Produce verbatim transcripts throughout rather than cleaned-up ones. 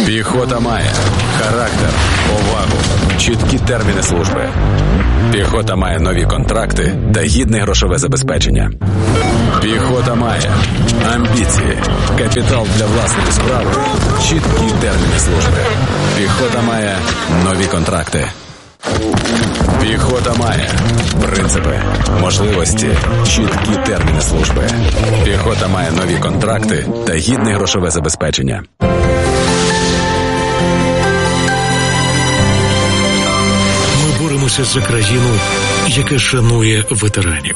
Піхота має характер, повагу, чіткі терміни служби. Піхота має нові контракти та гідне грошове забезпечення. Піхота має амбіції, капітал для власної справи, чіткі терміни служби. Піхота має нові контракти. Піхота має принципи, можливості, чіткі терміни служби. Піхота має нові контракти та гідне грошове забезпечення. Ми боремося за країну, яка шанує ветеранів.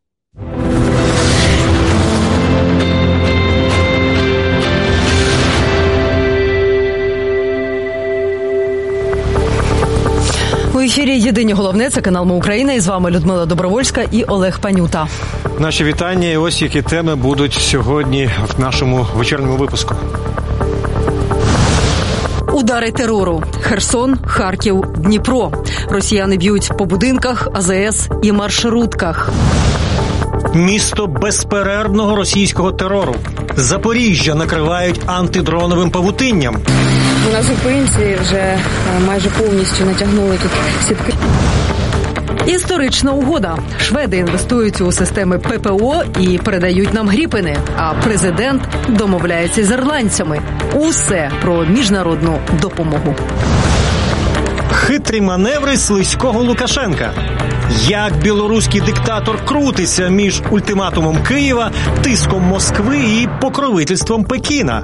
У ефірі «Єдині головне» – це канал «Ми Україна». І з вами Людмила Добровольська і Олег Панюта. Наші вітання. І ось які теми будуть сьогодні в нашому вечірньому випуску. Удари терору. Херсон, Харків, Дніпро. Росіяни б'ють по будинках, А З С і маршрутках. Місто безперервного російського терору. Запоріжжя накривають антидроновим павутинням. На зупинці вже майже повністю натягнули тут сітки. Історична угода. Шведи інвестують у системи П П О і передають нам Гріпени, а президент домовляється з ірландцями. Усе про міжнародну допомогу. Хитрі маневри слизького Лукашенка. Як білоруський диктатор крутиться між ультиматумом Києва, тиском Москви і покровительством Пекіна.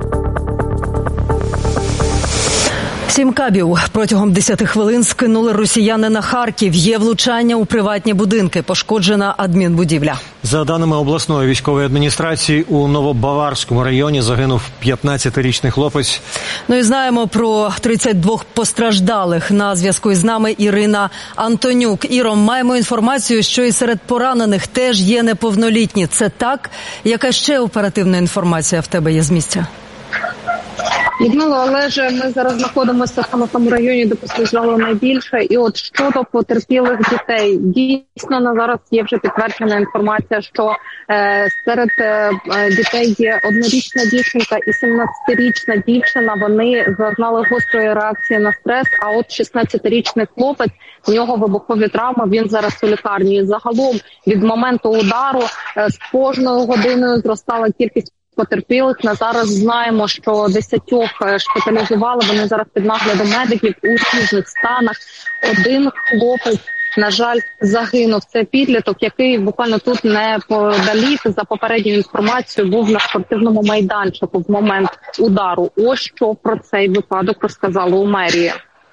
Сім кабів протягом десяти хвилин скинули росіяни на Харків. Є влучання у приватні будинки, пошкоджена адмінбудівля. За даними обласної військової адміністрації, у Новобаварському районі загинув п'ятнадцятирічний хлопець. Ну і знаємо про тридцять двох постраждалих. На зв'язку із нами Ірина Антонюк. Іро, маємо інформацію, що і серед поранених теж є неповнолітні. Це так? Яка ще оперативна інформація в тебе є з місця? Людмила, Олеже, ми зараз знаходимося саме в тому районі, де постраждало найбільше. І от щодо потерпілих дітей, дійсно на зараз є вже підтверджена інформація, що е, серед е, дітей є однорічна дівчинка і сімнадцятирічна дівчина. Вони зазнали гострої реакції на стрес, а от шістнадцятирічний хлопець, у нього вибухові травми, він зараз у лікарні. І загалом від моменту удару е, з кожною годиною зростала кількість потерпілих. На зараз знаємо, що десятьох шпиталізували, вони зараз під наглядом медиків у різних станах. Один хлопець, на жаль, загинув. Це підліток, який буквально тут неподалік, за попередньою інформацією, був на спортивному майданчику в момент удару. Ось що про цей випадок розказали у мерії.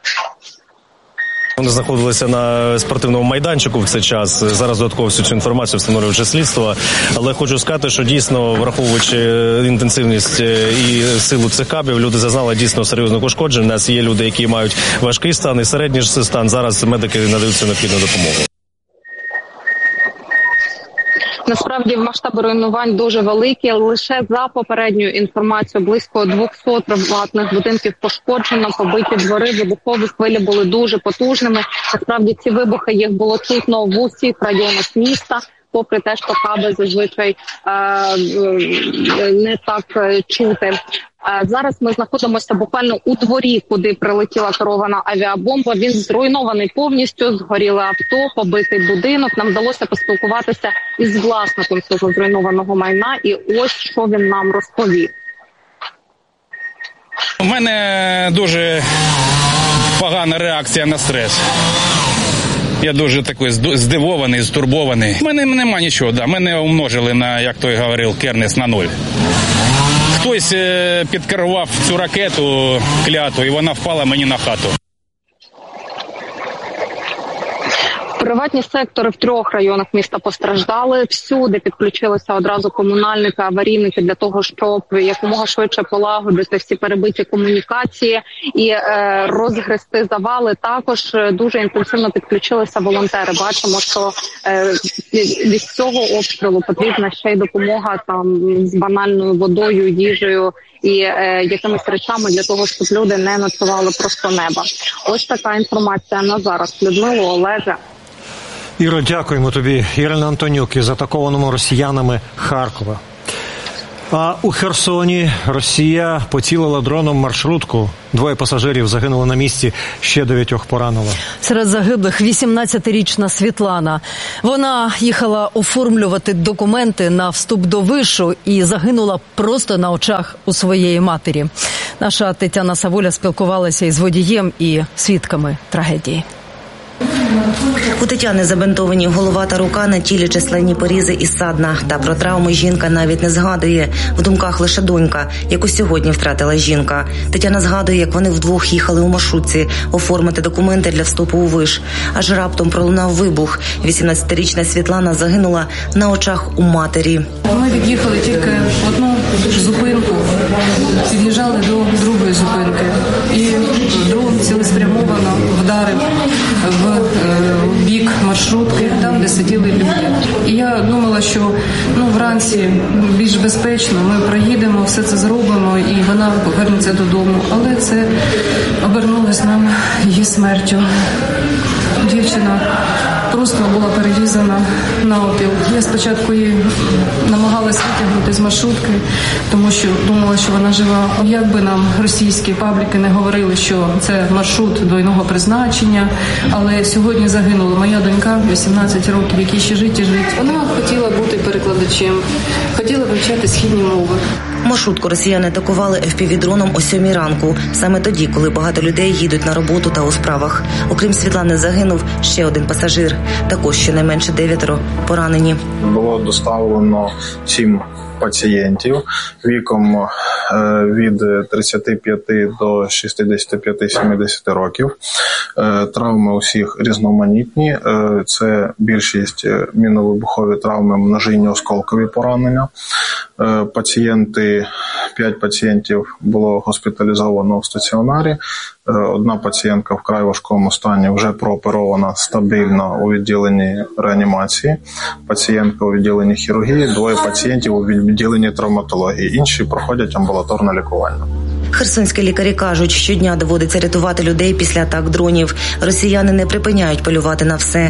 Вони знаходилися на спортивному майданчику в цей час. Зараз додатково всю цю інформацію встановлює вже слідство. Але хочу сказати, що дійсно, враховуючи інтенсивність і силу цих кабів, люди зазнали дійсно серйозних ушкоджень. У нас є люди, які мають важкий стан і середній стан. Зараз медики надаються необхідну допомогу. Насправді масштаби руйнувань дуже великі. Лише за попередньою інформацією близько двісті приватних будинків пошкоджено, побиті двори, вибухові хвилі були дуже потужними. Насправді ці вибухи, їх було чутно в усіх районах міста, попри те, що каби зазвичай е- не так чути. Зараз ми знаходимося буквально у дворі, куди прилетіла керована авіабомба. Він зруйнований повністю, згоріле авто, побитий будинок. Нам вдалося поспілкуватися із власником цього зруйнованого майна. І ось що він нам розповів. У мене дуже погана реакція на стрес. Я дуже такий здивований, стурбований. У мене нема нічого, да. Мене умножили на, як той говорив, кернес на нуль. Хтось підкерував цю ракету кляту, і вона впала мені на хату. Приватні сектори в трьох районах міста постраждали. Всюди підключилися одразу комунальники, аварійники для того, щоб якомога швидше полагодити всі перебиті комунікації і е, розгрести завали. Також дуже інтенсивно підключилися волонтери. Бачимо, що е, від цього обстрілу потрібна ще й допомога там з банальною водою, їжею і е, якимись речами для того, щоб люди не ночували просто неба. Ось така інформація на зараз. Людмило, Олеже. Іро, дякуємо тобі. Ірина Антонюк із атакованому росіянами Харкова. А у Херсоні Росія поцілила дроном маршрутку. Двоє пасажирів загинули на місці, ще дев'ятьох поранило. Серед загиблих вісімнадцятирічна Світлана. Вона їхала оформлювати документи на вступ до вишу і загинула просто на очах у своєї матері. Наша Тетяна Савуля спілкувалася із водієм і свідками трагедії. У Тетяни забинтовані голова та рука, на тілі численні порізи і ссадина. Та про травми жінка навіть не згадує. В думках лише донька, яку сьогодні втратила жінка. Тетяна згадує, як вони вдвох їхали у маршрутці оформити документи для вступу у виш. Аж раптом пролунав вибух. вісімнадцятирічна Світлана загинула на очах у матері. Ми від'їхали тільки в одну зупинку, під'їжджали до другої зупинки. І дрон цілеспрямовано вдарив в бік маршрутки, там, де сиділи люди. І я думала, що ну, вранці більш безпечно, ми проїдемо, все це зробимо, і вона повернеться додому. Але це обернулось нам її смертю. Дівчина просто була перерізана навпіл. Я спочатку її намагалась витягнути з маршрутки, тому що думала, що вона жива. Як би нам російські пабліки не говорили, що це маршрут двойного призначення, але сьогодні загинула моя донька, вісімнадцять років, якій ще жить і жить. Вона хотіла бути перекладачем, хотіла вивчати східні мови. Маршрутку росіяни атакували еф пі ві-дроном о сьомій ранку, саме тоді, коли багато людей їдуть на роботу та у справах. Окрім Світлани, загинув ще один пасажир. Також щонайменше дев'ятеро поранені. Було доставлено сім пацієнтів віком від тридцяти п'яти до шістдесяти п'яти - сімдесяти років. Травми усіх різноманітні. Це більшість мінно-вибухові травми, множинні осколкові поранення. Пацієнти, п'ять пацієнтів було госпіталізовано в стаціонарі. Одна пацієнтка в вкрай важкому стані вже прооперована стабільно у відділенні реанімації. Пацієнтка у відділенні хірургії, двоє пацієнтів у відділенні травматології. Інші проходять амбулаторне лікування. Херсонські лікарі кажуть, щодня доводиться рятувати людей після атак дронів. Росіяни не припиняють полювати на все,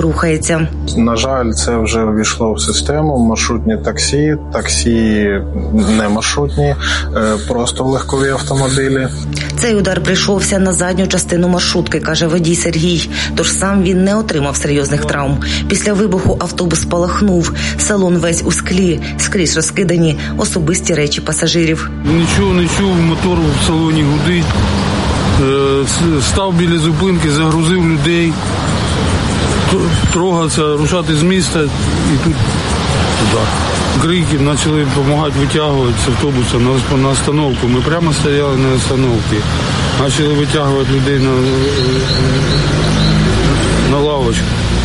що рухається. На жаль, це вже ввійшло в систему. Маршрутні таксі, таксі не маршрутні, просто легкові автомобілі. Цей удар прийшовся на задню частину маршрутки, каже водій Сергій. Тож сам він не отримав серйозних травм. Після вибуху автобус спалахнув. Салон весь у склі, скрізь розкидані особисті речі пасажирів. Нічого не чув, мотор в салоні гудить. Став біля зупинки, загрузив людей. Трогатися, рушати з міста і тут туди. Крики, почали допомагати витягувати з автобуса на, на остановку. Ми прямо стояли на остановці. Почали витягувати людей на, на лавочку.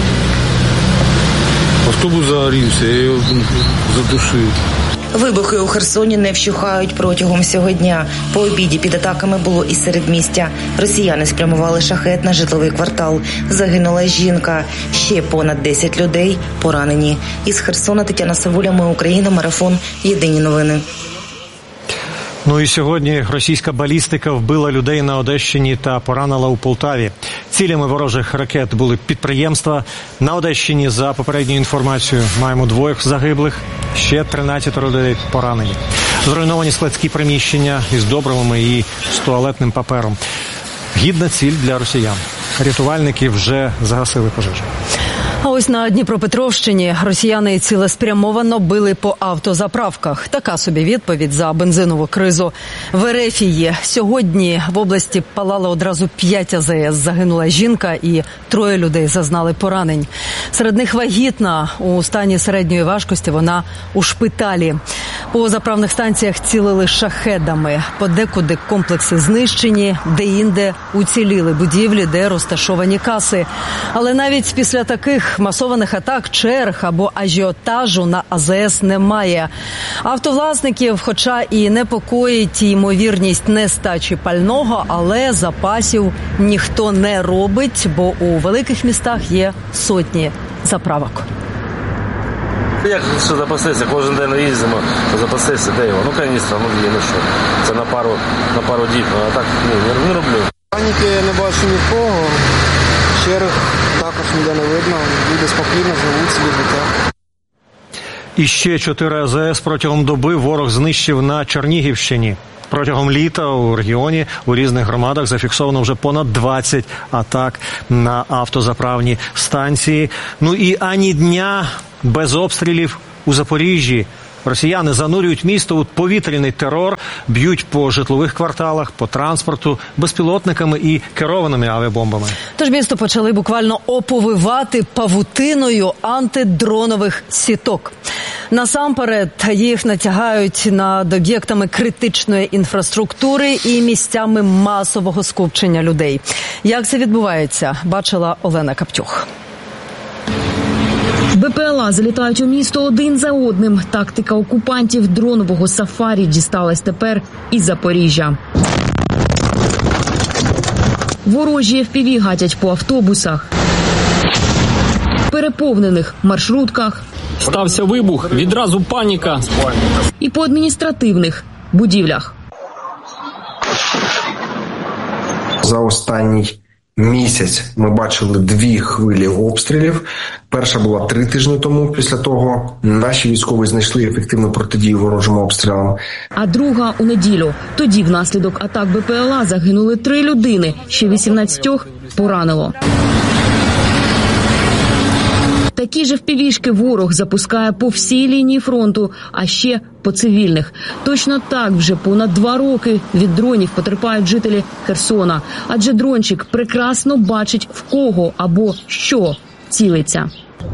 Автобус загорівся, я його задушив. Вибухи у Херсоні не вщухають протягом всього дня. По обіді під атаками було і середмістя. Росіяни спрямували шахет на житловий квартал. Загинула жінка. Ще понад десять людей поранені. Із Херсона Тетяна Савуля, Ми Україна, марафон, Єдині новини. Ну і сьогодні російська балістика вбила людей на Одещині та поранила у Полтаві. Цілями ворожих ракет були підприємства. На Одещині, за попередньою інформацією, маємо двоє загиблих, ще тринадцять людей поранені. Зруйновані складські приміщення із добривами і з туалетним папером. Гідна ціль для росіян. Рятувальники вже загасили пожежу. А ось на Дніпропетровщині росіяни цілеспрямовано били по автозаправках. Така собі відповідь за бензинову кризу в Ерефії. Сьогодні в області палало одразу п'ять а зе ес. Загинула жінка і троє людей зазнали поранень. Серед них вагітна. У стані середньої важкості вона у шпиталі. По заправних станціях цілили шахедами. Подекуди комплекси знищені, де-інде уціліли будівлі, де розташовані каси. Але навіть після таких масованих атак, черг або ажіотажу на а зе ес немає. Автовласників, хоча і непокоїть ймовірність нестачі пального, але запасів ніхто не робить, бо у великих містах є сотні заправок. Як що запастися? Кожен день їздимо, запастися, де його? Ну, каністра, ну, є, ну що. Це на пару, на пару діб, а так ні, не, не роблю. Паніки не бачу ні в кого, черг також ніде не видно, люди спокійно живуть собі життя. І ще чотири АЗС протягом доби ворог знищив на Чернігівщині. Протягом літа у регіоні у різних громадах зафіксовано вже понад двадцять атак на автозаправні станції. Ну і ані дня без обстрілів у Запоріжжі. Росіяни занурюють місто у повітряний терор, б'ють по житлових кварталах, по транспорту, безпілотниками і керованими авіабомбами. Тож місто почали буквально оповивати павутиною антидронових сіток. Насамперед їх натягають над об'єктами критичної інфраструктури і місцями масового скупчення людей. Як це відбувається, бачила Олена Каптюх. БПЛА залітають у місто один за одним. Тактика окупантів дронового сафарі дісталась тепер і Запоріжжя. Ворожі еф пі ві гатять по автобусах, переповнених маршрутках. Стався вибух, відразу паніка. І по адміністративних будівлях. За останній місяць ми бачили дві хвилі обстрілів. Перша була три тижні тому. Після того наші військові знайшли ефективну протидію ворожим обстрілам. А друга у неділю. Тоді внаслідок атак БПЛА загинули три людини, ще вісімнадцятьох поранило. Такі ж еф пі ві-шки ворог запускає по всій лінії фронту, а ще по цивільних. Точно так вже понад два роки від дронів потерпають жителі Херсона. Адже дрончик прекрасно бачить, в кого або що цілиться.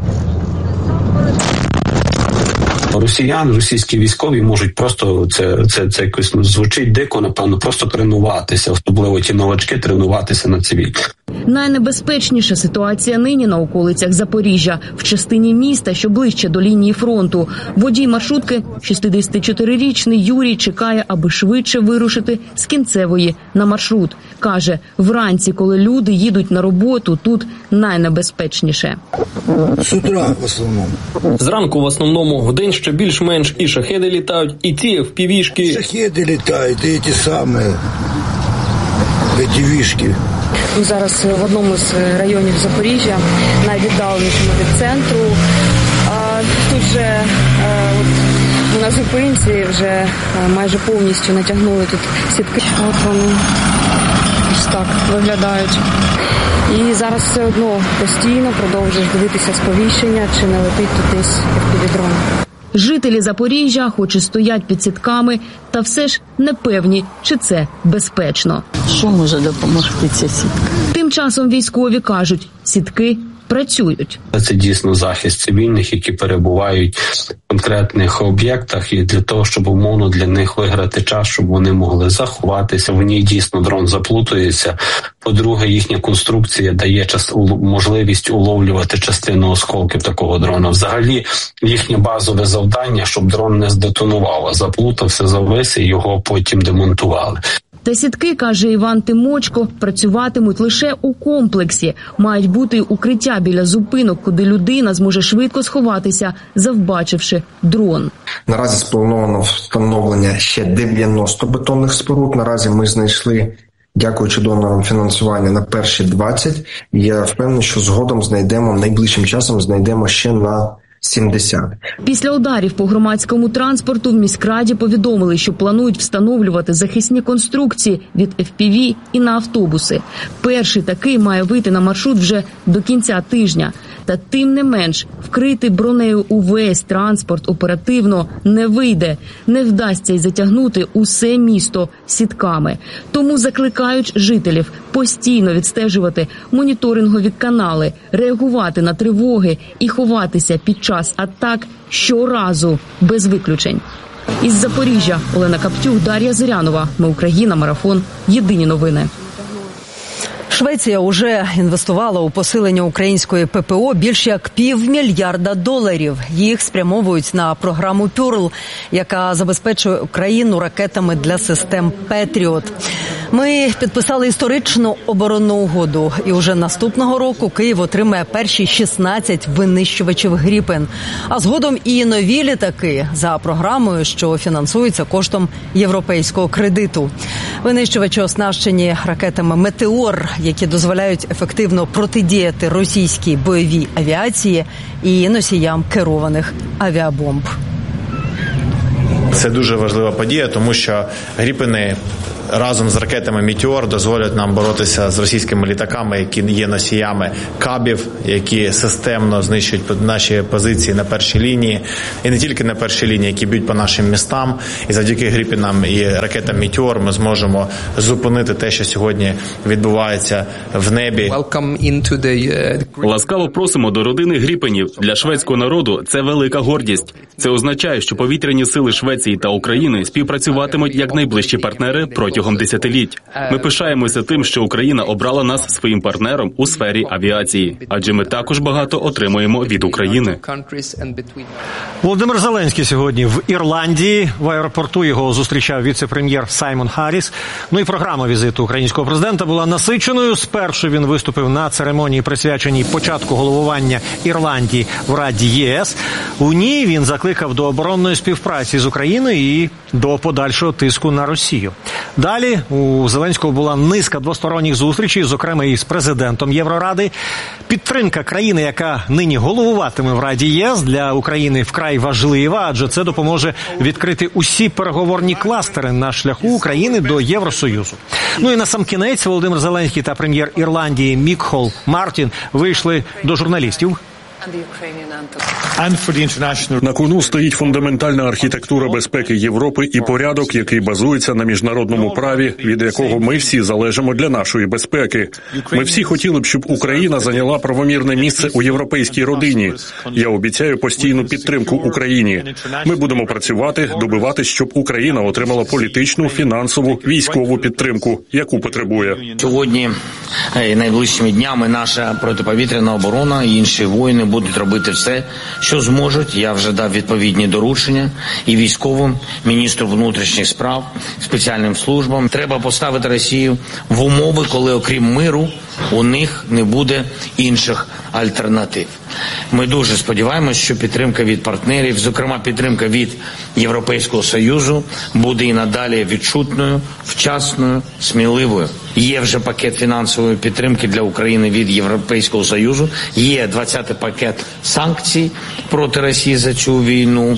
Росіяни, російські військові можуть просто, це, це, це якось звучить дико, напевно, просто тренуватися, особливо ті новачки, тренуватися на цивільних. Найнебезпечніша ситуація нині на околицях Запоріжжя, в частині міста, що ближче до лінії фронту. Водій маршрутки, шістдесятичотирирічний Юрій, чекає, аби швидше вирушити з кінцевої на маршрут. Каже, вранці, коли люди їдуть на роботу, тут найнебезпечніше. З утра в основному. Зранку в основному, в день ще більш-менш і шахеди літають, і ці еф пі ві-шки. Шахеди літають, і ті самі еф пі ві-шки. Ми зараз в одному з районів Запоріжжя, найвіддаленішому від центру. А тут вже от, на зупинці вже майже повністю натягнули тут сітки. От вони ось так виглядають. І зараз все одно постійно продовжуєш дивитися сповіщення, чи не летить тут десь еф пі ві-дрон. Жителі Запоріжжя, хоч і стоять під сітками, та все ж не певні, чи це безпечно. Що може допомогти ця сітка? Тим часом військові кажуть, сітки працюють. Це дійсно захист цивільних, які перебувають в конкретних об'єктах, і для того, щоб умовно для них виграти час, щоб вони могли заховатися. В ній дійсно дрон заплутується. По-друге, їхня конструкція дає час, можливість уловлювати частину осколків такого дрона. Взагалі, їхнє базове завдання, щоб дрон не здетонував, а заплутався, завис і його потім демонтували. Та сітки, каже Іван Тимочко, працюватимуть лише у комплексі. Мають бути укриття біля зупинок, куди людина зможе швидко сховатися, завбачивши дрон. Наразі сплановано встановлення ще дев'яносто бетонних споруд. Наразі ми знайшли, дякуючи донорам, фінансування на перші двадцять. Я впевнений, що згодом знайдемо, найближчим часом знайдемо ще на сімдесят. Після ударів по громадському транспорту в міськраді повідомили, що планують встановлювати захисні конструкції від еф пі ві і на автобуси. Перший такий має вийти на маршрут вже до кінця тижня. Та тим не менш, вкрити бронею увесь транспорт оперативно не вийде. Не вдасться й затягнути усе місто сітками. Тому закликають жителів постійно відстежувати моніторингові канали, реагувати на тривоги і ховатися під час атак щоразу, без виключень. Із Запоріжжя Олена Каптюх, Дар'я Зирянова. Ми Україна. Марафон. Єдині новини. Швеція уже інвестувала у посилення української пе пе о більш як півмільярда доларів. Їх спрямовують на програму «Пюрл», яка забезпечує Україну ракетами для систем «Петріот». Ми підписали історичну оборонну угоду, і уже наступного року Київ отримає перші шістнадцять винищувачів «Гріпен», а згодом і нові літаки за програмою, що фінансується коштом європейського кредиту. Винищувачі оснащені ракетами «Метеор», які дозволяють ефективно протидіяти російській бойовій авіації і носіям керованих авіабомб. Це дуже важлива подія, тому що «Гріпени» разом з ракетами «Метеор» дозволять нам боротися з російськими літаками, які є носіями кабів, які системно знищують наші позиції на першій лінії. І не тільки на першій лінії, які б'ють по нашим містам. І завдяки «Гріпенам» і ракетам «Метеор» ми зможемо зупинити те, що сьогодні відбувається в небі. Ласкаво просимо до родини Гріпенів. Для шведського народу це велика гордість. Це означає, що повітряні сили Швеції та України співпрацюватимуть як найближчі партнери протягом десятиліть. Ми пишаємося тим, що Україна обрала нас своїм партнером у сфері авіації, адже ми також багато отримуємо від України. Володимир Зеленський сьогодні в Ірландії. В аеропорту його зустрічав віце-прем'єр Саймон Харріс. Ну і програма візиту українського президента була насиченою. Спершу він виступив на церемонії, присвяченій початку головування Ірландії в Раді ЄС. У ній він закликав до оборонної співпраці з Україною і до подальшого тиску на Росію. Далі у Зеленського була низка двосторонніх зустрічей, зокрема і з президентом Євроради. Підтримка країни, яка нині головуватиме в Раді ЄС, для України вкрай важлива, адже це допоможе відкрити усі переговорні кластери на шляху України до Євросоюзу. Ну і насамкінець Володимир Зеленський та прем'єр Ірландії Мікхол Мартін вийшли до журналістів. На кону стоїть фундаментальна архітектура безпеки Європи і порядок, який базується на міжнародному праві, від якого ми всі залежимо для нашої безпеки. Ми всі хотіли б, щоб Україна зайняла правомірне місце у європейській родині. Я обіцяю постійну підтримку Україні. Ми будемо працювати, добиватись, щоб Україна отримала політичну, фінансову, військову підтримку, яку потребує. Сьогодні і найближчими днями наша протиповітряна оборона і інші воїни будуть робити все, що зможуть. Я вже дав відповідні доручення і військовим, міністру внутрішніх справ, спеціальним службам. Треба поставити Росію в умови, коли окрім миру у них не буде інших альтернатив. Ми дуже сподіваємося, що підтримка від партнерів, зокрема підтримка від Європейського Союзу, буде і надалі відчутною, вчасною, сміливою. Є вже пакет фінансової підтримки для України від Європейського Союзу, є двадцятий пакет санкцій проти Росії за цю війну.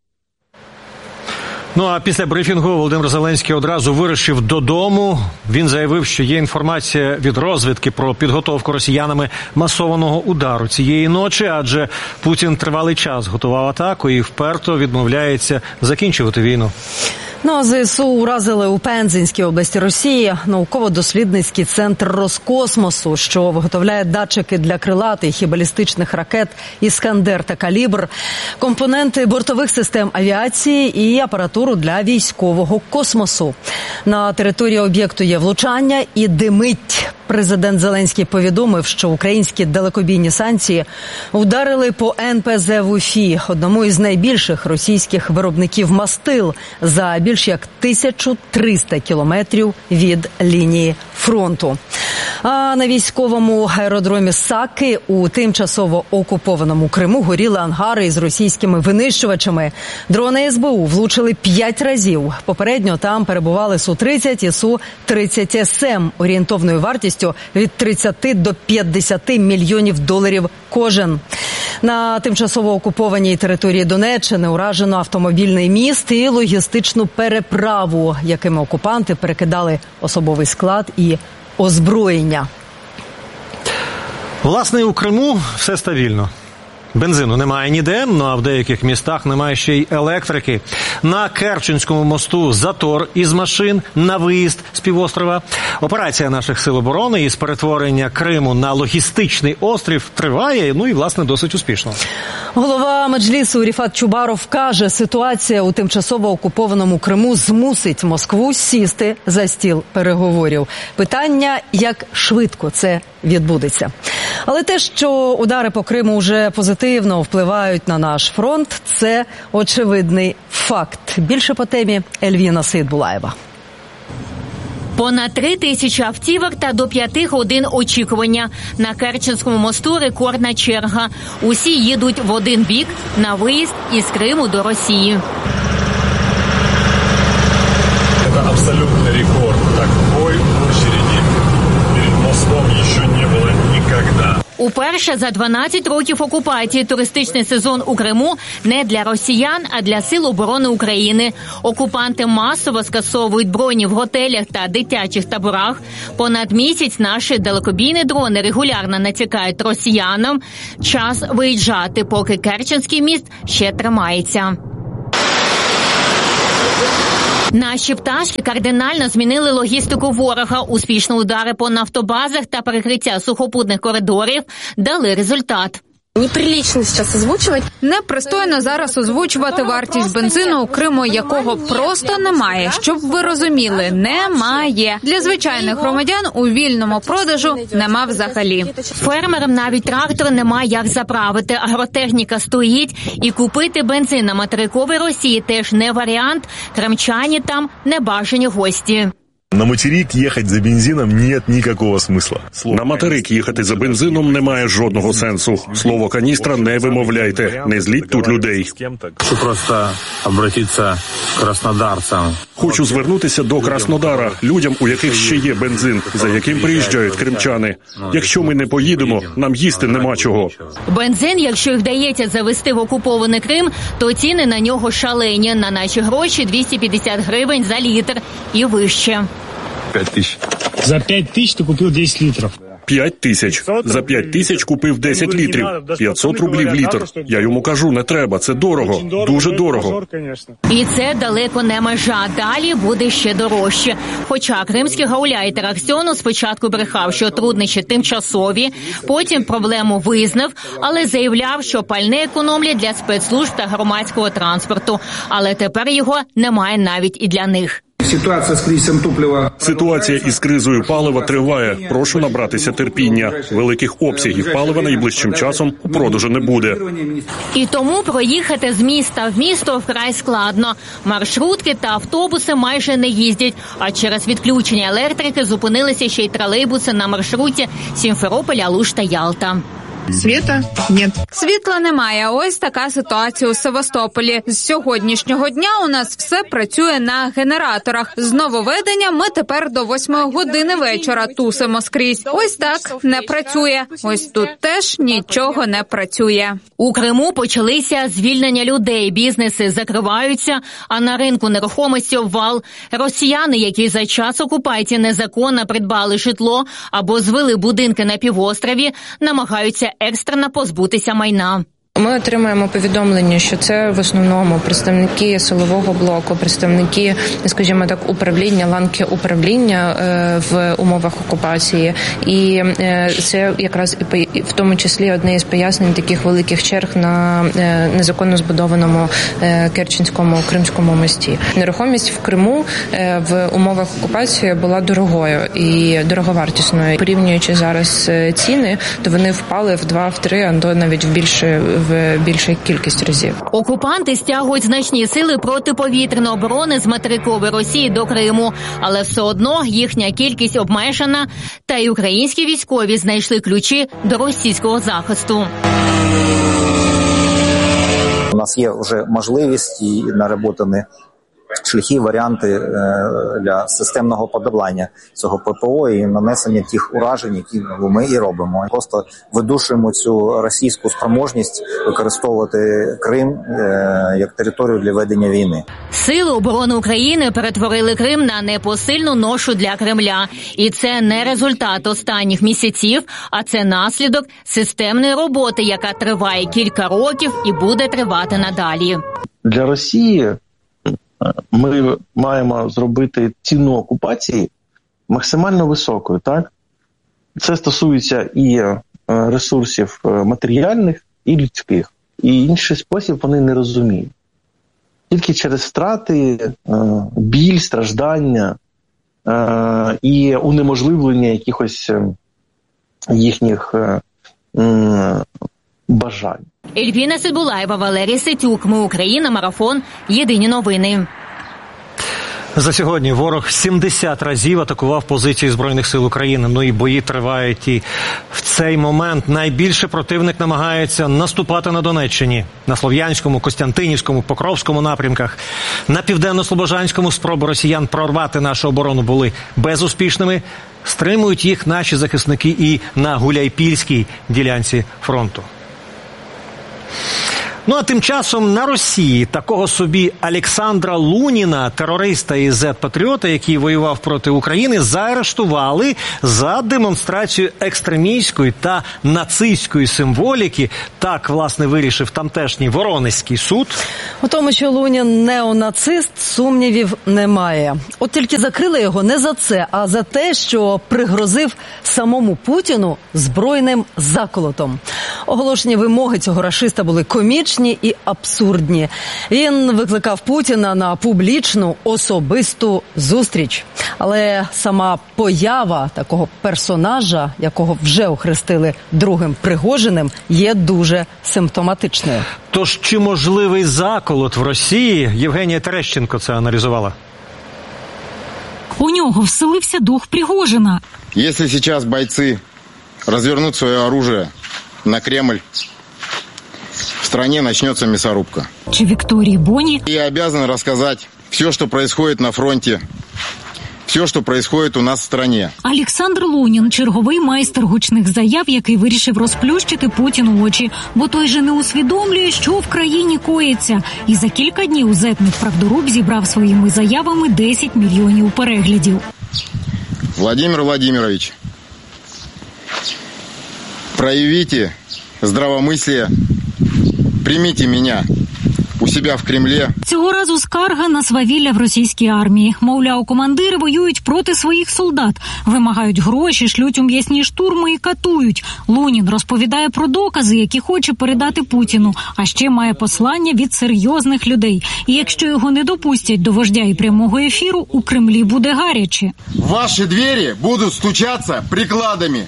Ну а після брифінгу Володимир Зеленський одразу вирушив додому. Він заявив, що є інформація від розвідки про підготовку росіянами масованого удару цієї ночі, адже Путін тривалий час готував атаку і вперто відмовляється закінчувати війну. Ну, а ЗСУ уразили у Пензенській області Росії науково-дослідницький центр Роскосмосу, що виготовляє датчики для крилатих і балістичних ракет «Іскандер» та «Калібр», компоненти бортових систем авіації і апаратуру для військового космосу. На території об'єкту є влучання і димить. Президент Зеленський повідомив, що українські далекобійні санкції ударили по ен пе зе в Уфі, одному із найбільших російських виробників мастил, за більш як тисячу триста кілометрів від лінії фронту. А на військовому аеродромі Саки у тимчасово окупованому Криму горіли ангари із російськими винищувачами. Дрони ес бе у влучили п'ять разів. Попередньо там перебували Су тридцять і Су тридцять ес ем орієнтовною вартістю від тридцяти до п'ятдесяти мільйонів доларів кожен. На тимчасово окупованій території Донеччини уражено автомобільний міст і логістичну переправу, якими окупанти перекидали особовий склад і озброєння. Власне, у Криму все стабільно. Бензину немає ніде, ну а в деяких містах немає ще й електрики. На Керченському мосту затор із машин на виїзд з півострова. Операція наших сил оборони із перетворення Криму на логістичний острів триває, ну і, власне, досить успішно. Голова Меджлісу Ріфат Чубаров каже, ситуація у тимчасово окупованому Криму змусить Москву сісти за стіл переговорів. Питання, як швидко це відбудеться. Але те, що удари по Криму вже позитивно впливають на наш фронт, це очевидний факт. Більше по темі Ельвіна Сейдбулаєва. Понад три тисячі автівок та до п'яти годин очікування. На Керченському мосту рекордна черга. Усі їдуть в один бік на виїзд із Криму до Росії. Це абсолютний рекорд. Такої очереди перед мостом ще не було ніколи. Уперше за дванадцять років окупації туристичний сезон у Криму не для росіян, а для Сил оборони України. Окупанти масово скасовують броні в готелях та дитячих таборах. Понад місяць наші далекобійні дрони регулярно натякають росіянам. Час виїжджати, поки Керченський міст ще тримається. Наші пташки кардинально змінили логістику ворога. Успішні удари по нафтобазах та перекриття сухопутних коридорів дали результат. Неприлично зараз озвучувати. Непристойно зараз озвучувати вартість бензину у Криму, якого просто немає. Щоб ви розуміли, немає. Для звичайних громадян у вільному продажу нема взагалі. Фермерам навіть трактор нема як заправити. Агротехніка стоїть, і купити бензин на материковій Росії теж не варіант. Кримчані там небажані гості. На материк їхати за бензином нет ніякого смисла. На материк їхати за бензином немає жодного сенсу. Слово каністра не вимовляйте. Не зліть тут людей. Хочу просто обратитися к краснодарцям. Хочу звернутися до Краснодара, людям, у яких ще є бензин, за яким приїжджають кримчани. Якщо ми не поїдемо, нам їсти нема чого. Бензин, якщо й вдається завести в окупований Крим, то ціни на нього шалені. На наші гроші двісті п'ятдесят гривень за літр і вище. п'ять тисяч. За п'ять тисяч ти купив десять літрів. П'ять тисяч. За п'ять тисяч купив десять літрів. п'ятсот рублів літр. Я йому кажу, не треба, це дорого. Дуже дорого. І це далеко не межа. Далі буде ще дорожче. Хоча кримський гауляйтер Аксьонов спочатку брехав, що труднощі тимчасові, потім проблему визнав, але заявляв, що пальне економлять для спецслужб та громадського транспорту. Але тепер його немає навіть і для них. Ситуація з кризисом топлива. Ситуація із кризою палива триває. Прошу набратися терпіння. Великих обсягів палива найближчим часом у продажу не буде. І тому проїхати з міста в місто вкрай складно. Маршрутки та автобуси майже не їздять, а через відключення електрики зупинилися ще й тролейбуси на маршруті Сімферополь-Алуш та Ялта. Світа? Ні. Світла немає. Ось така ситуація у Севастополі. З сьогоднішнього дня у нас все працює на генераторах. З нововведення ми тепер до восьмої години вечора тусимо скрізь. Ось так не працює. Ось тут теж нічого не працює. У Криму почалися звільнення людей. Бізнеси закриваються, а на ринку нерухомості обвал. Росіяни, які за час окупації незаконно придбали житло або звели будинки на півострові, намагаються екстрено позбутися майна. Ми отримаємо повідомлення, що це в основному представники силового блоку, представники, скажімо так, управління, ланки управління в умовах окупації. І це якраз в тому числі одне із пояснень таких великих черг на незаконно збудованому Керченському Кримському мості. Нерухомість в Криму в умовах окупації була дорогою і дороговартісною. Порівнюючи зараз ціни, то вони впали в два, в три, а то навіть в більше в більшу кількість разів. Окупанти стягують значні сили протиповітряної оборони з материкової Росії до Криму, але все одно їхня кількість обмежена, та й українські військові знайшли ключі до російського захисту. У нас є вже можливість і наработані шляхи, варіанти для системного подолання цього ППО і нанесення тих уражень, які ми і робимо. Просто видушуємо цю російську спроможність використовувати Крим як територію для ведення війни. Сили оборони України перетворили Крим на непосильну ношу для Кремля. І це не результат останніх місяців, а це наслідок системної роботи, яка триває кілька років і буде тривати надалі. Для Росії ми маємо зробити ціну окупації максимально високою, так? Це стосується і ресурсів матеріальних, і людських. І інший спосіб вони не розуміють. Тільки через втрати, біль, страждання і унеможливлення якихось їхніх бажань. Ельвіна Сидбулаєва, Валерій Сетюк. Ми Україна. Марафон. Єдині новини. За сьогодні ворог сімдесят разів атакував позиції Збройних сил України. Ну і бої тривають. І в цей момент найбільше противник намагається наступати на Донеччині. На Слов'янському, Костянтинівському, Покровському напрямках. На Південно-Слобожанському спроби росіян прорвати нашу оборону були безуспішними. Стримують їх наші захисники і на Гуляйпільській ділянці фронту. Ну а тим часом на Росії такого собі Олександра Луніна, терориста і зет-патріота, який воював проти України, заарештували за демонстрацію екстремістської та нацистської символіки. Так, власне, вирішив тамтешній Воронезький суд. У тому, що Лунін неонацист, сумнівів немає. От тільки закрили його не за це, а за те, що пригрозив самому Путіну збройним заколотом. Оголошені вимоги цього рашиста були комічні і абсурдні. Він викликав Путіна на публічну особисту зустріч. Але сама поява такого персонажа, якого вже охрестили другим Пригожиним, є дуже симптоматичною. Тож чи можливий заколот в Росії? Євгенія Терещенко це аналізувала. У нього вселився дух Пригожина. Якщо зараз бойці розвернуть своє оружие на Кремль, в стране начнется мясорубка. Чи Вікторії Боні? Я обязан рассказать все, что происходит на фронте, все, що происходит у нас в стране. Олександр Лунін – черговий майстер гучних заяв, який вирішив розплющити Путіну очі, бо той же не усвідомлює, що в країні коїться. І за кілька днів зетник правдоруб зібрав своїми заявами десять мільйонів переглядів. Владимир Владимирович, проявите здравомыслие, примите меня у себе в Кремлі. Цього разу скарга на свавілля в російській армії. Мовляв, командири воюють проти своїх солдат, вимагають гроші, шлють у м'ясні штурми і катують. Лунін розповідає про докази, які хоче передати Путіну, а ще має послання від серйозних людей. І якщо його не допустять до вождя і прямого ефіру, у Кремлі буде гаряче. Ваші двері будуть стучатися прикладами.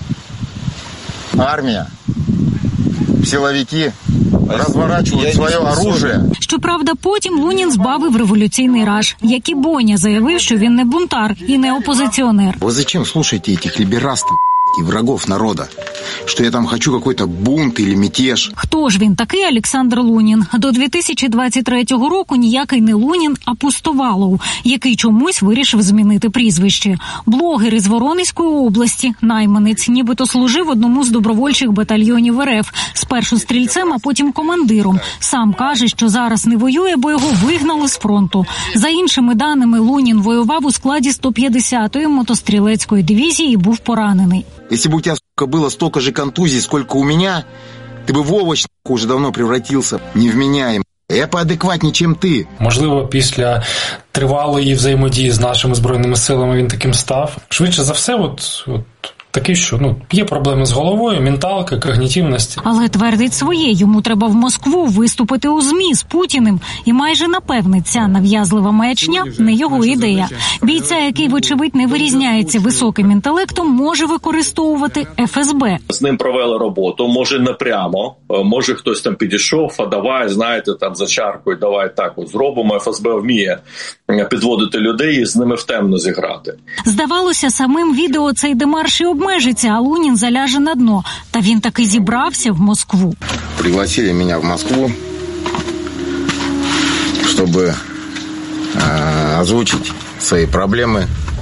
Армія, силовики розворачують своє оружие. Щоправда, потім Лунін збавив революційний раж. Як і Боня заявив, що він не бунтар і не опозиціонер. Ви зачем слухаєте цих ліберастів і врагов народу? Що я там хочу якийсь бунт або мятеж? Хто ж він такий Олександр Лунін? До дві тисячі двадцять третього року ніякий не Лунін, а Пустовалов, який чомусь вирішив змінити прізвище. Блогер із Воронезької області, найманець, нібито служив одному з добровольчих батальйонів РФ. Спершу стрільцем, а потім командиром. Сам каже, що зараз не воює, бо його вигнали з фронту. За іншими даними, Лунін воював у складі сто п'ятдесятої мотострілецької дивізії і був поранений. Если бы у тебя, сука, было столько же контузий, сколько у меня, ты бы в овощ, уже давно превратился в невменяемый. Я поадекватнее, чем ти. Можливо, після тривалої взаємодії з нашими збройними силами він таким став. Швидше за все, от, от такий, що ну є проблеми з головою, менталка, когнітивність. Але твердить своє, йому треба в Москву виступити у ЗМІ з Путіним. І майже напевне ця нав'язлива маячня не його ідея. Бійця, який, вочевидь, не вирізняється високим інтелектом, може використовувати еф ес бе. З ним провели роботу, може не прямо, може хтось там підійшов, а давай, знаєте, там за чаркою, давай так от зробимо. еф ес бе вміє підводити людей і з ними в темно зіграти. Здавалося, самим відео цей демарш і обмежиться, а Лунін заляже на дно. Та він таки зібрався в Москву. Пригласили мене в Москву, щоб э, озвучити свої проблеми,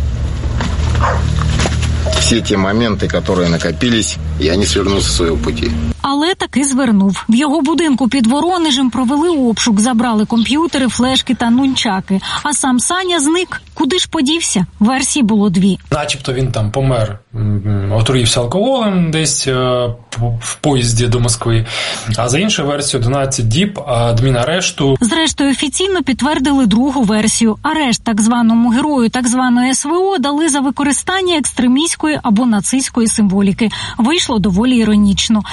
всі ті моменти, які накопились, і вони свернуть зі свого путі. Але таки звернув. В його будинку під Воронежем провели обшук, забрали комп'ютери, флешки та нунчаки. А сам Саня зник. Куди ж подівся? Версій було дві. Начебто він там помер, отруївся алкоголем десь в поїзді до Москви. А за іншою версією одинадцять діб адмінарешту. Зрештою, офіційно підтвердили другу версію. Арешт так званому герою так званої ес ве о дали за використання екстремістської або нацистської символіки. Вийшло доволі іронічно. І тут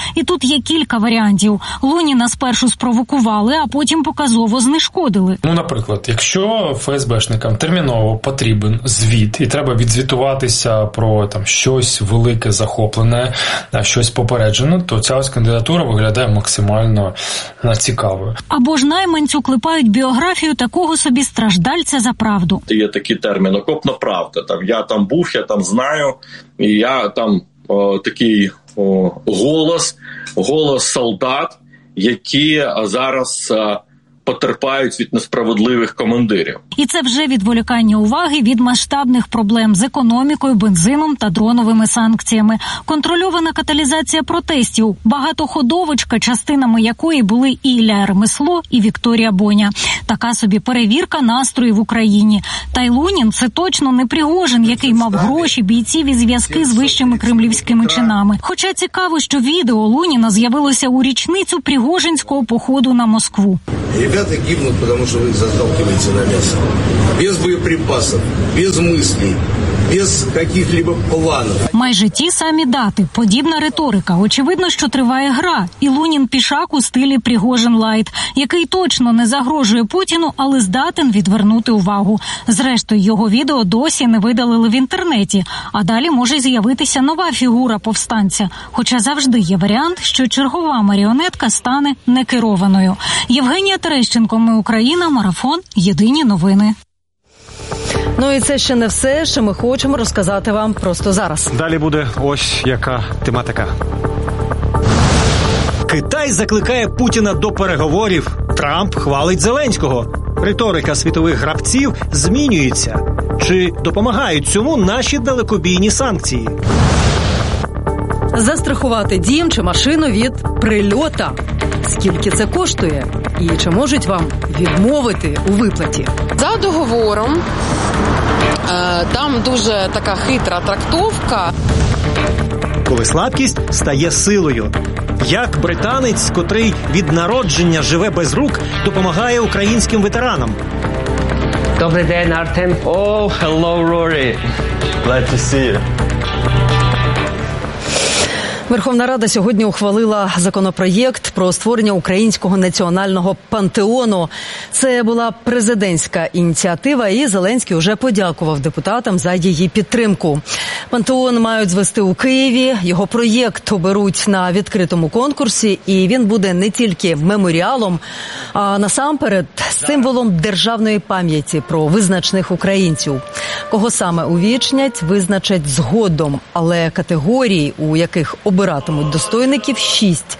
Тут є кілька варіантів. Луніна спершу спровокували, а потім показово знешкодили. Ну, наприклад, якщо ФСБшникам терміново потрібен звіт і треба відзвітуватися про там щось велике, захоплене, щось попереджене, то ця ось кандидатура виглядає максимально цікавою. Або ж найманцю клепають біографію такого собі страждальця за правду. Є такий термін «окопна правда». Там я там був, я там знаю, і я там о, такий о, голос, голос солдат, які зараз о, потерпають від несправедливих командирів. І це вже відволікання уваги від масштабних проблем з економікою, бензином та дроновими санкціями. Контрольована каталізація протестів, багатоходовочка, частинами якої були і Ілля Ремесло, і Вікторія Боня. Така собі перевірка настроїв в Україні. Та й Лунін – це точно не Пригожин, який мав гроші, бійців і зв'язки з вищими кремлівськими чинами. Хоча цікаво, що відео Луніна з'явилося у річницю пригожинського походу на Москву. Ребята гибнут, потому что вы их заталкиваете на мясо. Без боеприпасов, без мыслей, без каких-либо планов. Майже ті самі дати, подібна риторика. Очевидно, що триває гра. І Лунін пішак у стилі Пригожин Лайт, який точно не загрожує Путіну, але здатен відвернути увагу. Зрештою, його відео досі не видалили в інтернеті. А далі може з'явитися нова фігура повстанця. Хоча завжди є варіант, що чергова маріонетка стане некерованою. Євгенія Терещенко, Ми Україна, Марафон, Єдині новини. Ну і це ще не все, що ми хочемо розказати вам просто зараз. Далі буде ось яка тематика. Китай закликає Путіна до переговорів. Трамп хвалить Зеленського. Риторика світових гравців змінюється. Чи допомагають цьому наші далекобійні санкції? Застрахувати дім чи машину від прильота. Скільки це коштує? І чи можуть вам відмовити у виплаті? За договором там дуже така хитра трактовка. Коли слабкість стає силою. Як британець, котрий від народження живе без рук, допомагає українським ветеранам? Добрий день, Артем. Oh, hello, Rory. Glad to see you. Верховна Рада сьогодні ухвалила законопроєкт про створення українського національного пантеону. Це була президентська ініціатива, і Зеленський вже подякував депутатам за її підтримку. Пантеон мають звести у Києві, його проєкт оберуть на відкритому конкурсі, і він буде не тільки меморіалом, а насамперед символом державної пам'яті про визначних українців. Кого саме увічнять, визначать згодом, але категорії, у яких обиратимуть достойників, шість.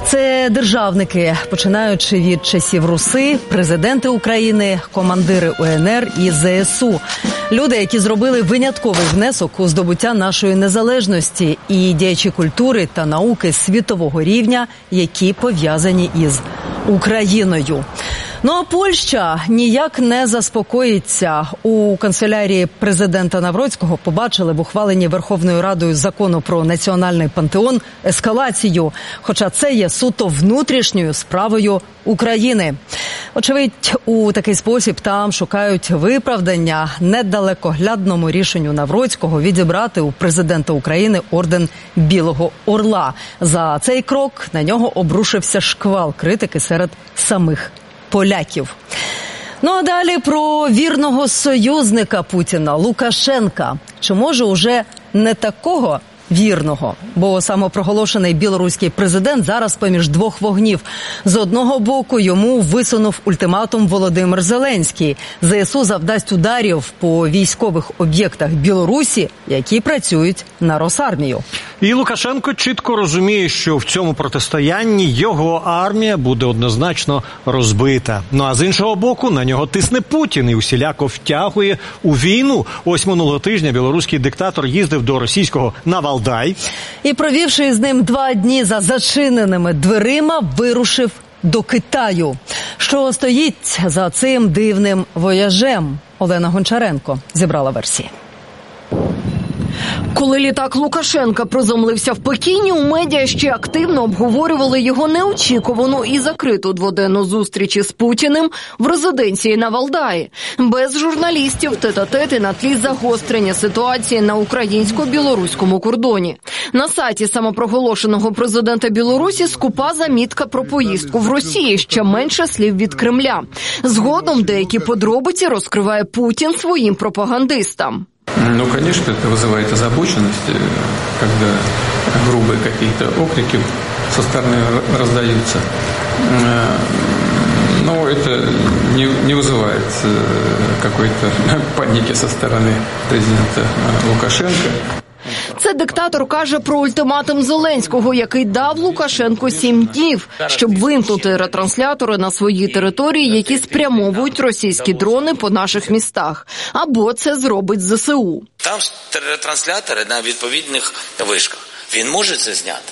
Це державники, починаючи від часів Руси, президенти України, командири УНР і ЗСУ. Люди, які зробили винятковий внесок у здобуття нашої незалежності, і діячі культури та науки світового рівня, які пов'язані із Україною. Ну а Польща ніяк не заспокоїться. У канцелярії президента Навроцького побачили в ухваленні Верховною Радою закону про національний пантеон ескалацію, хоча це є суто внутрішньою справою України. Очевидь, у такий спосіб там шукають виправдання недалекоглядному рішенню Навроцького відібрати у президента України орден Білого Орла. За цей крок на нього обрушився шквал критики серед самих поляків. Ну а далі про вірного союзника Путіна Лукашенка. Чи може уже не такого вірного? Бо самопроголошений білоруський президент зараз поміж двох вогнів. З одного боку йому висунув ультиматум Володимир Зеленський. ЗСУ завдасть ударів по військових об'єктах Білорусі, які працюють на Росармію. І Лукашенко чітко розуміє, що в цьому протистоянні його армія буде однозначно розбита. Ну а з іншого боку, на нього тисне Путін і усіляко втягує у війну. Ось минулого тижня білоруський диктатор їздив до російського на Валдай. І провівши з ним два дні за зачиненими дверима, вирушив до Китаю. Що стоїть за цим дивним вояжем? Олена Гончаренко зібрала версії. Коли літак Лукашенка приземлився в Пекіні, у медіа ще активно обговорювали його неочікувану і закриту дводенну зустріч із Путіним в резиденції на Валдаї. Без журналістів, тет-а-тети на тлі загострення ситуації на українсько-білоруському кордоні. На сайті самопроголошеного президента Білорусі скупа замітка про поїздку в Росії, ще менше слів від Кремля. Згодом деякі подробиці розкриває Путін своїм пропагандистам. Ну, конечно, это вызывает озабоченность, когда грубые какие-то окрики со стороны раздаются. Но это не, не вызывает какой-то паники со стороны президента Лукашенка. Це диктатор каже про ультиматум Зеленського, який дав Лукашенку сім днів, щоб вимкнути ретранслятори на своїй території, які спрямовують російські дрони по наших містах. Або це зробить зе се у. Там ретранслятори на відповідних вишках. Він може це зняти?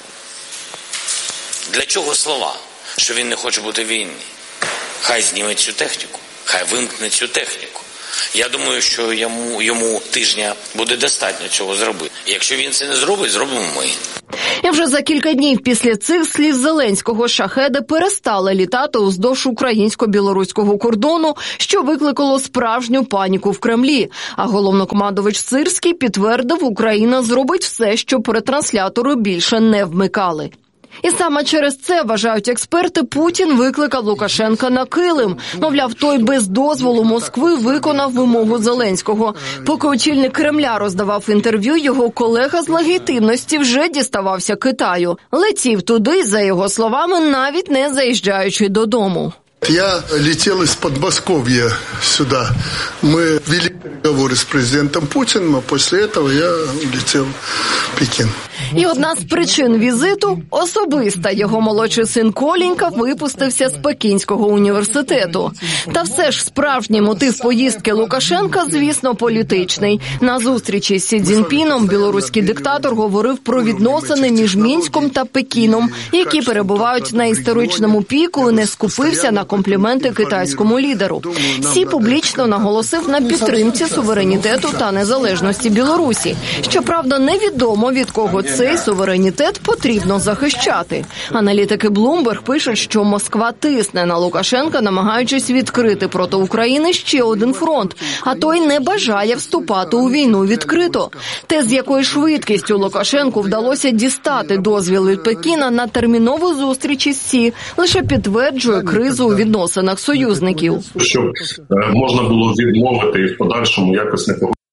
Для чого слова? Що він не хоче бути в війні? Хай зніме цю техніку, хай вимкне цю техніку. Я думаю, що йому, йому тижня буде достатньо цього зробити. Якщо він це не зробить, зробимо ми. І вже за кілька днів після цих слів Зеленського шахеди перестали літати уздовж українсько-білоруського кордону, що викликало справжню паніку в Кремлі. А головнокомандувач Сирський підтвердив, Україна зробить все, щоб ретранслятори більше не вмикали. І саме через це, вважають експерти, Путін викликав Лукашенка на килим. Мовляв, той без дозволу Москви виконав вимогу Зеленського. Поки очільник Кремля роздавав інтерв'ю, його колега з легітимності вже діставався Китаю. Летів туди, за його словами, навіть не заїжджаючи додому. Я летел из Подмосковья сюда. Мы вели переговоры с президентом Путиным, а после этого я улетел в Пекин. І одна з причин візиту – особиста. Його молодший син Колінька випустився з Пекінського університету. Та все ж справжній мотив поїздки Лукашенка, звісно, політичний. На зустрічі з Сі Цзіньпіном білоруський диктатор говорив про відносини між Мінськом та Пекіном, які перебувають на історичному піку, і не скупився на компліменти китайському лідеру. Сі публічно наголосив на підтримці суверенітету та незалежності Білорусі. Щоправда, невідомо, від кого цей суверенітет потрібно захищати. Аналітики Bloomberg пишуть, що Москва тисне на Лукашенка, намагаючись відкрити проти України ще один фронт, а той не бажає вступати у війну відкрито. Те, з якою швидкістю Лукашенку вдалося дістати дозвіл від Пекіна на термінову зустріч із Сі, лише підтверджує кризу у відносинах союзників. Щоб можна було відмовити і в подальшому якось не